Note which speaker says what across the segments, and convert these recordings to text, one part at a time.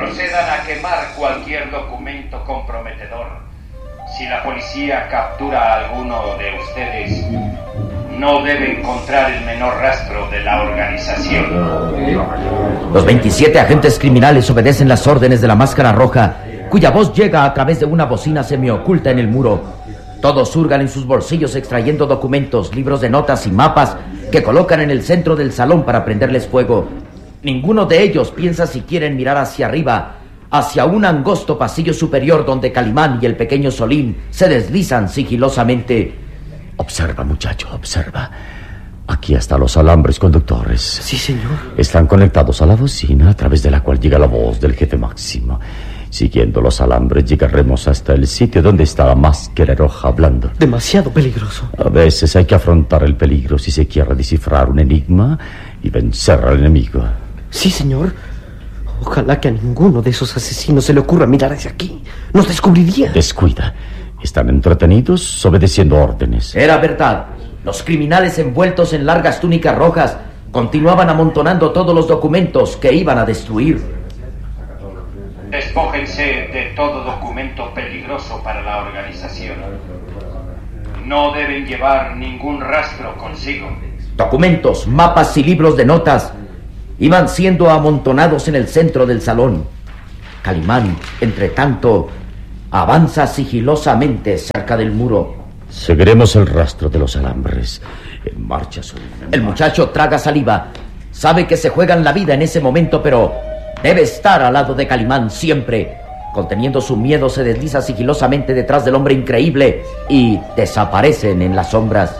Speaker 1: Procedan a quemar cualquier documento comprometedor. Si la policía captura a alguno de ustedes, no debe encontrar el menor rastro de la organización.
Speaker 2: Los 27 agentes criminales obedecen las órdenes de la Máscara Roja, cuya voz llega a través de una bocina semioculta en el muro. Todos hurgan en sus bolsillos extrayendo documentos, libros de notas y mapas que colocan en el centro del salón para prenderles fuego. Ninguno de ellos piensa si quieren mirar hacia arriba, hacia un angosto pasillo superior donde Calimán y el pequeño Solín se deslizan sigilosamente.
Speaker 3: Observa, muchacho, observa. Aquí están los alambres conductores.
Speaker 4: Sí, señor.
Speaker 3: Están conectados a la bocina a través de la cual llega la voz del jefe máximo. Siguiendo los alambres llegaremos hasta el sitio donde está la Máscara Roja hablando.
Speaker 4: Demasiado peligroso.
Speaker 3: A veces hay que afrontar el peligro si se quiere descifrar un enigma y vencer al enemigo.
Speaker 4: Sí, señor. Ojalá que a ninguno de esos asesinos se le ocurra mirar hacia aquí. Nos descubriría.
Speaker 3: Descuida. Están entretenidos obedeciendo órdenes.
Speaker 2: Era verdad. Los criminales envueltos en largas túnicas rojas continuaban amontonando todos los documentos que iban a destruir.
Speaker 1: Despójense de todo documento peligroso para la organización. No deben llevar ningún rastro consigo.
Speaker 2: Documentos, mapas y libros de notas iban siendo amontonados en el centro del salón. Calimán, entre tanto, avanza sigilosamente cerca del muro.
Speaker 3: Seguiremos el rastro de los alambres. En marcha, Solín.
Speaker 2: El muchacho traga saliva. Sabe que se juegan la vida en ese momento, pero debe estar al lado de Calimán siempre. Conteniendo su miedo, se desliza sigilosamente detrás del hombre increíble y desaparecen en las sombras.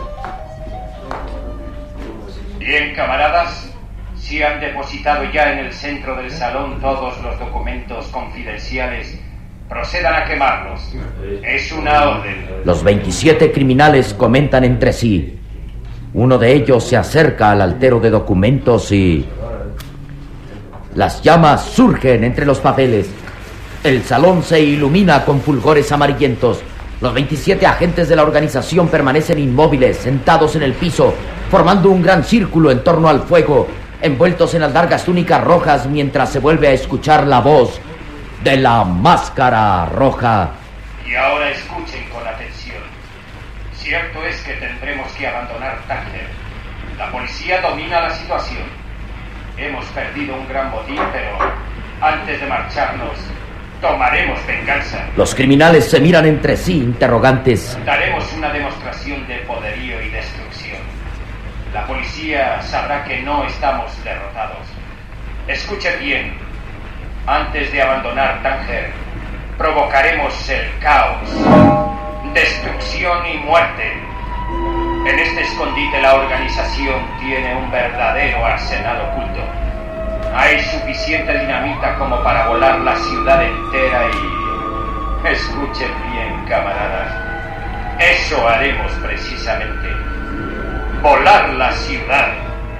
Speaker 1: Bien, camaradas. Si han depositado ya en el centro del salón todos los documentos confidenciales, procedan a quemarlos. Es una orden.
Speaker 2: Los 27 criminales comentan entre sí. Uno de ellos se acerca al altero de documentos y las llamas surgen entre los papeles. El salón se ilumina con fulgores amarillentos. Los 27 agentes de la organización permanecen inmóviles, sentados en el piso, formando un gran círculo en torno al fuego, envueltos en las largas túnicas rojas, mientras se vuelve a escuchar la voz de la Máscara Roja.
Speaker 1: Y ahora escuchen con atención. Cierto es que tendremos que abandonar Tánger. La policía domina la situación. Hemos perdido un gran botín, pero antes de marcharnos, tomaremos venganza.
Speaker 2: Los criminales se miran entre sí, interrogantes.
Speaker 1: Daremos una demostración de poderío y destrucción. La policía sabrá que no estamos derrotados. Escuchen bien. Antes de abandonar Tánger, provocaremos el caos, destrucción y muerte. En este escondite la organización tiene un verdadero arsenal oculto. Hay suficiente dinamita como para volar la ciudad entera y... Escuchen bien, camaradas. Eso haremos precisamente. Volar la ciudad.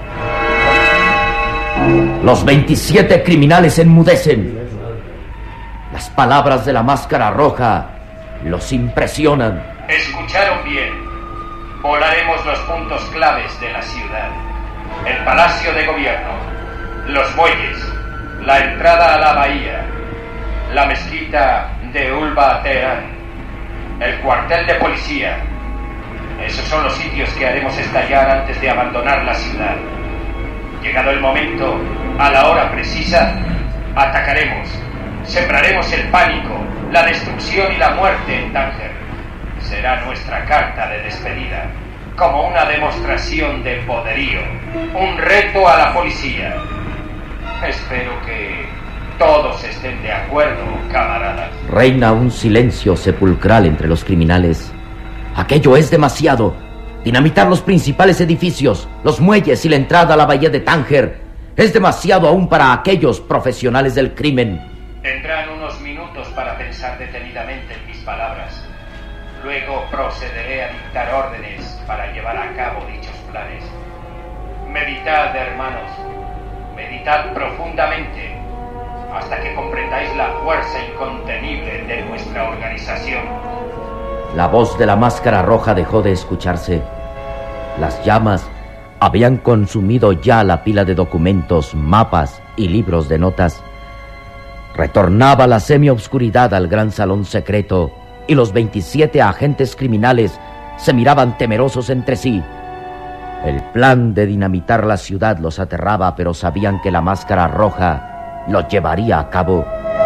Speaker 2: Los 27 criminales enmudecen. Las palabras de la Máscara Roja los impresionan.
Speaker 1: Escucharon bien. Volaremos los puntos claves de la ciudad. El Palacio de Gobierno, los muelles, la entrada a la bahía, la mezquita de Ulba Teherán, el cuartel de policía. Esos son los sitios que haremos estallar antes de abandonar la ciudad. Llegado el momento, a la hora precisa, atacaremos. Sembraremos el pánico, la destrucción y la muerte en Tánger. Será nuestra carta de despedida, como una demostración de poderío, un reto a la policía. Espero que todos estén de acuerdo, camaradas.
Speaker 2: Reina un silencio sepulcral entre los criminales. Aquello es demasiado. Dinamitar los principales edificios, los muelles y la entrada a la bahía de Tánger es demasiado aún para aquellos profesionales del crimen.
Speaker 1: Tendrán unos minutos para pensar detenidamente en mis palabras. Luego procederé a dictar órdenes para llevar a cabo dichos planes. Meditad, hermanos. Meditad profundamente hasta que comprendáis la fuerza incontenible de nuestra organización.
Speaker 2: La voz de la Máscara Roja dejó de escucharse. Las llamas habían consumido ya la pila de documentos, mapas y libros de notas. Retornaba la semiobscuridad al gran salón secreto y los 27 agentes criminales se miraban temerosos entre sí. El plan de dinamitar la ciudad los aterraba, pero sabían que la Máscara Roja lo llevaría a cabo.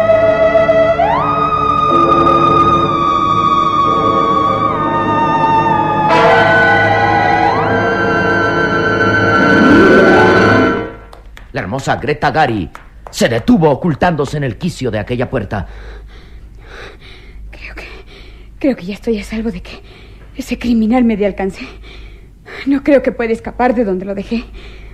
Speaker 2: La hermosa Greta Gary se detuvo ocultándose en el quicio de aquella puerta.
Speaker 5: Creo que ya estoy a salvo de que ese criminal me dé alcance. No creo que pueda escapar de donde lo dejé.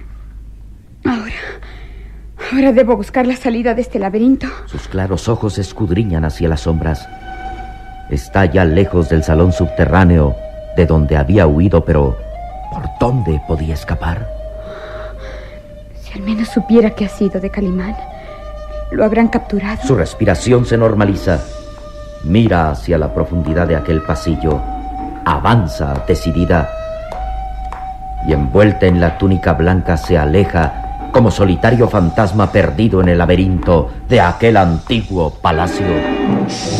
Speaker 5: Ahora debo buscar la salida de este laberinto.
Speaker 2: Sus claros ojos escudriñan hacia las sombras. Está ya lejos del salón subterráneo de donde había huido, pero ¿por dónde podía escapar?
Speaker 5: Si al menos supiera qué ha sido de Calimán. ¿Lo habrán capturado?
Speaker 2: Su respiración se normaliza. Mira hacia la profundidad de aquel pasillo. Avanza decidida. Y envuelta en la túnica blanca se aleja como solitario fantasma perdido en el laberinto de aquel antiguo palacio.